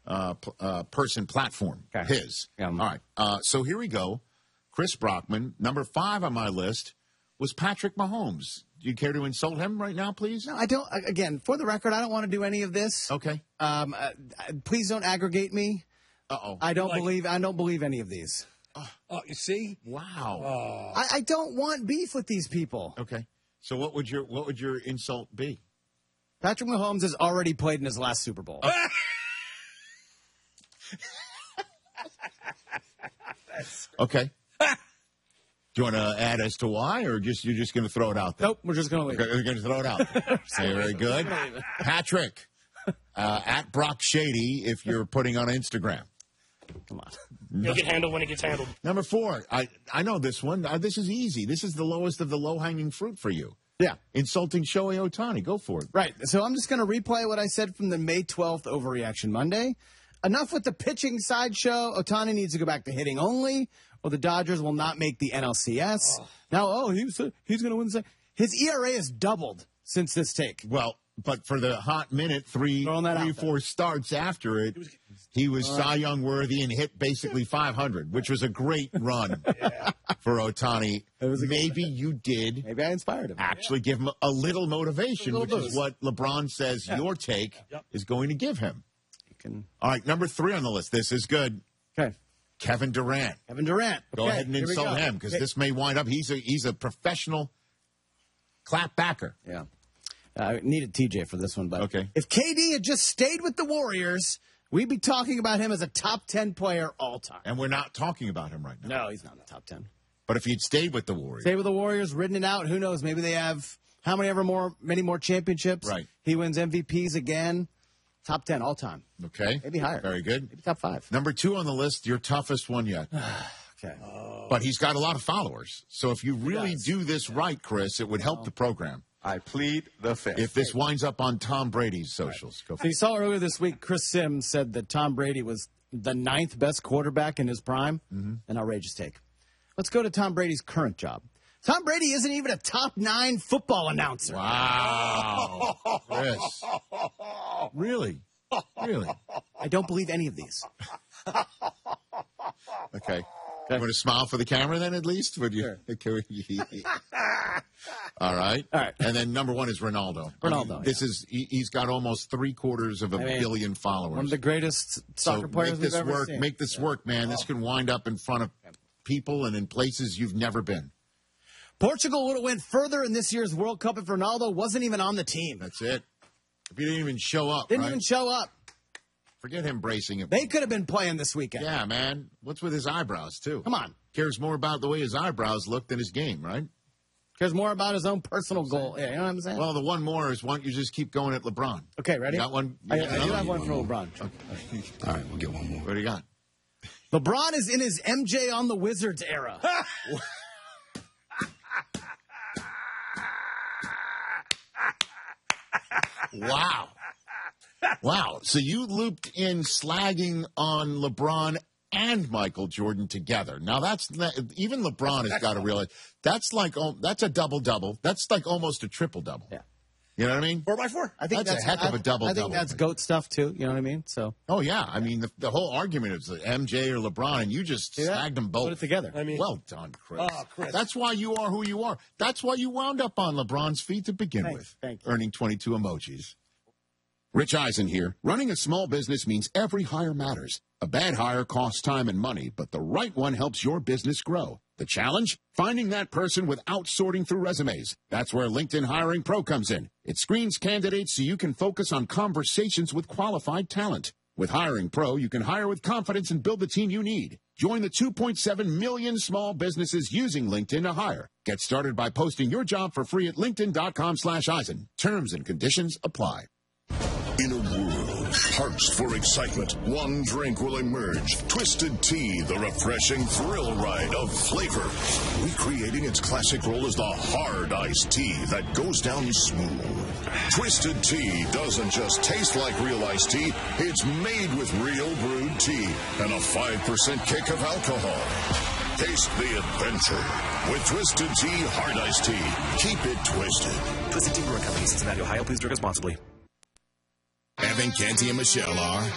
person platform, his. Yeah. All right. So here we go. Chris Brockman, number 5 on my list, was Patrick Mahomes. Do you care to insult him right now, please? No, I don't. Again, for the record, I don't want to do any of this. Okay. Please don't aggregate me. Uh-oh. I don't believe any of these. Oh, you see? Wow. I don't want beef with these people. Okay. So what would your insult be? Patrick Mahomes has already played in his last Super Bowl. Okay. Do you want to add as to why, or you're just going to throw it out there? Nope, we're just going to leave it. We're going to throw it out there. Okay, very good. Patrick, at Brock Shady, if you're putting on Instagram. Come on. He'll get handled when it gets handled. Number 4, I know this one. This is easy. This is the lowest of the low-hanging fruit for you. Yeah. Insulting Shohei Ohtani. Go for it. Right. So I'm just going to replay what I said from the May 12th Overreaction Monday. Enough with the pitching sideshow. Ohtani needs to go back to hitting only, or the Dodgers will not make the NLCS. Now, he's going to win the. His ERA has doubled since this take. Well, but for the hot minute, 4 starts after it, he was Cy Young worthy and hit basically 500, which was a great run for Ohtani. Maybe you did. Maybe I inspired him. Actually give him a little motivation, which boost. is what LeBron says your take is going to give him. Can... All right, number 3 on the list. This is good. Okay. Kevin Durant. Kevin Durant. Go ahead and insult him, because this may wind up. He's a professional clapbacker. Yeah. I needed TJ for this one, but okay. If KD had just stayed with the Warriors, we'd be talking about him as a top 10 player all time. And we're not talking about him right now. No, he's not in the top 10. But if he'd stayed with the Warriors. Stayed with the Warriors, ridden it out, who knows? Maybe they have many more championships. Right. He wins MVPs again. Top 10 all time. Okay. Maybe higher. Very good. Maybe top 5. Number 2 on the list, your toughest one yet. Okay. But he's got a lot of followers. So if you really do this right, Chris, it would help the program. I plead the fifth. If this winds up on Tom Brady's socials. Go for So you saw earlier this week, Chris Sims said that Tom Brady was the 9th best quarterback in his prime. An outrageous take. Let's go to Tom Brady's current job. Tom Brady isn't even a top 9 football announcer. Wow. Chris. Really? Really? I don't believe any of these. Okay. You want to smile for the camera then, at least? Would you? Sure. All right. All right. And then number 1 is Ronaldo. Ronaldo, This is he's got almost 3/4 of a billion followers. One of the greatest soccer players we've ever seen. Make this work, man. This can wind up in front of people and in places you've never been. Portugal would have went further in this year's World Cup if Ronaldo wasn't even on the team. That's it. If he didn't even show up. Didn't even show up. Forget him bracing it. They could have been playing this weekend. Yeah, man. What's with his eyebrows, too? Come on. Cares more about the way his eyebrows look than his game, right? Cares more about his own personal goal. Yeah, you know what I'm saying? Well, the one more is one you just keep going at LeBron. Okay, ready? You got one? I do have one for LeBron. Okay. All right, we'll get one more. What do you got? LeBron is in his MJ on the Wizards era. Wow. Wow. So you looped in slagging on LeBron and Michael Jordan together. Now even LeBron has got to realize that's a double-double. That's like almost a triple-double. Yeah. You know what I mean? 4x4. I think that's a heck of a double-double. I think that's GOAT stuff too. You know what I mean? So. Oh yeah. I mean the whole argument is MJ or LeBron, and you just snagged them both. Put it together. I mean, well done, Chris. Oh, Chris. That's why you are who you are. That's why you wound up on LeBron's feet to begin with. Thank you. Earning 22 emojis. Rich Eisen here. Running a small business means every hire matters. A bad hire costs time and money, but the right one helps your business grow. The challenge? Finding that person without sorting through resumes. That's where LinkedIn Hiring Pro comes in. It screens candidates so you can focus on conversations with qualified talent. With Hiring Pro, you can hire with confidence and build the team you need. Join the 2.7 million small businesses using LinkedIn to hire. Get started by posting your job for free at linkedin.com/Eisen. Terms and conditions apply. In a world parched for excitement, one drink will emerge. Twisted Tea, the refreshing thrill ride of flavor. Recreating its classic role as the hard iced tea that goes down smooth. Twisted Tea doesn't just taste like real iced tea, it's made with real brewed tea and a 5% kick of alcohol. Taste the adventure with Twisted Tea Hard Iced Tea. Keep it twisted. Twisted Tea Brewing Company, Cincinnati, Ohio. Please drink responsibly. Evan, Canty, and Michelle are